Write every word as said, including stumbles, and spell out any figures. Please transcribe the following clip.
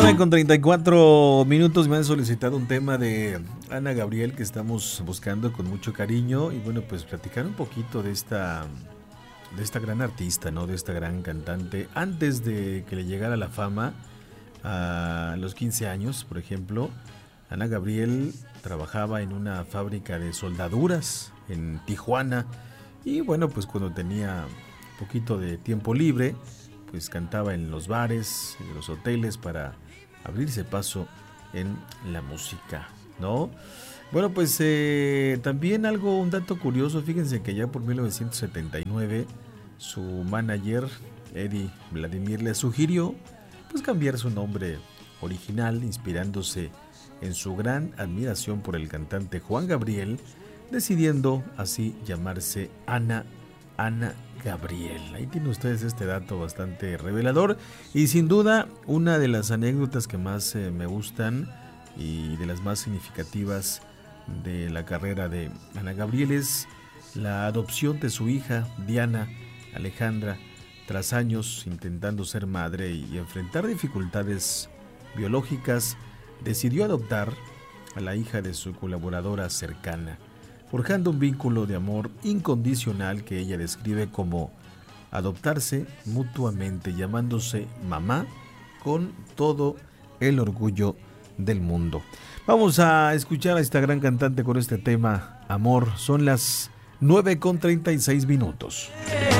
nueve con treinta y cuatro minutos. Me han solicitado un tema de Ana Gabriel que estamos buscando con mucho cariño. Y bueno, pues platicar un poquito de esta, de esta gran artista, ¿no? De esta gran cantante. Antes de que le llegara la fama, a los quince años, por ejemplo, Ana Gabriel trabajaba en una fábrica de soldaduras en Tijuana. Y bueno, pues cuando tenía un poquito de tiempo libre, pues cantaba en los bares, en los hoteles para abrirse paso en la música, ¿no? Bueno, pues eh, también algo, un dato curioso, fíjense que ya por mil novecientos setenta y nueve su manager, Eddie Vladimir, le sugirió pues cambiar su nombre original, inspirándose en su gran admiración por el cantante Juan Gabriel, decidiendo así llamarse Ana Ana Gabriel. Ahí tienen ustedes este dato bastante revelador y sin duda una de las anécdotas que más eh, me gustan y de las más significativas de la carrera de Ana Gabriel es la adopción de su hija Diana Alejandra. Tras años intentando ser madre y enfrentar dificultades biológicas, decidió adoptar a la hija de su colaboradora cercana, forjando un vínculo de amor incondicional que ella describe como adoptarse mutuamente, llamándose mamá con todo el orgullo del mundo. Vamos a escuchar a esta gran cantante con este tema, Amor. Son las nueve con treinta y seis minutos.